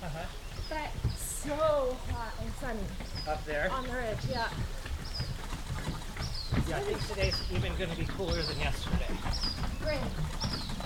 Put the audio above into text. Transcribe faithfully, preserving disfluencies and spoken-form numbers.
Uh-huh. but so hot and sunny Up there. on the ridge. Yeah. Yeah, I think today's even going to be cooler than yesterday. Great.